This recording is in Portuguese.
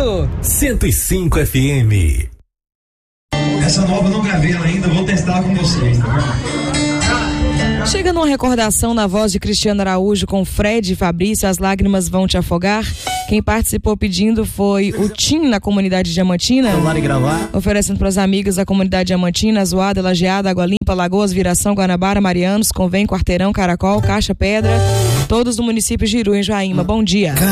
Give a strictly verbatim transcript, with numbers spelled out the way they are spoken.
Oferecimento cento e cinco F M. Essa nova eu não gravei ela ainda, vou testar com vocês, tá bom? Chega numa recordação na voz de Cristiano Araújo com Fred e Fabrício, As Lágrimas Vão Te Afogar. Quem participou pedindo foi o Tim na comunidade Diamantina, oferecendo para as amigas da comunidade Diamantina, Zoada, Lajeada, Água Limpa, Lagoas, Viração, Guanabara, Marianos, Convém, Quarteirão, Caracol, Caixa Pedra, todos do município de Iru, em Joaíma. Bom dia.